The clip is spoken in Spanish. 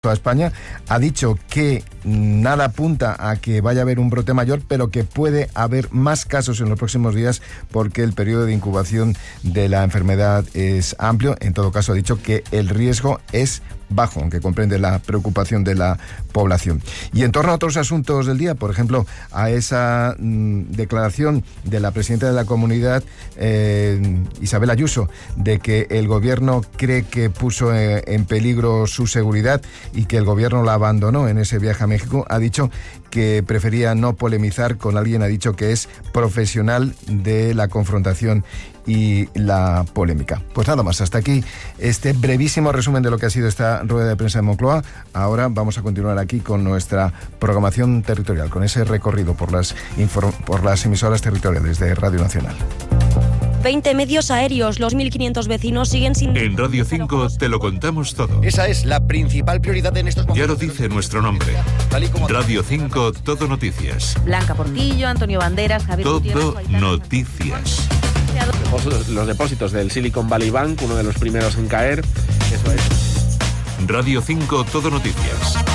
a España, ha dicho que nada apunta a que vaya a haber un brote mayor, pero que puede haber más casos en los próximos días porque el periodo de incubación de la enfermedad es amplio. En todo caso, ha dicho que el riesgo es bajo, aunque comprende la preocupación de la población. Y en torno a otros asuntos del día, por ejemplo, a esa declaración de la presidenta de la comunidad, Isabel Ayuso, de que el gobierno cree que puso en peligro su seguridad y que el gobierno la abandonó en ese viaje a México, ha dicho que prefería no polemizar con alguien, ha dicho que es profesional de la confrontación y la polémica. Pues nada más, hasta aquí este brevísimo resumen de lo que ha sido esta rueda de prensa de Moncloa. Ahora vamos a continuar aquí con nuestra programación territorial, con ese recorrido por las emisoras territoriales de Radio Nacional. 20 medios aéreos, los 1.500 vecinos siguen sin... En Radio 5 te lo contamos todo. Esa es la principal prioridad en estos momentos. Ya lo dice nuestro nombre. Radio 5, Todo Noticias. Blanca Portillo, Antonio Banderas, Javier Todo Noticias. Los depósitos del Silicon Valley Bank, uno de los primeros en caer. Eso es. Radio 5, Todo Noticias.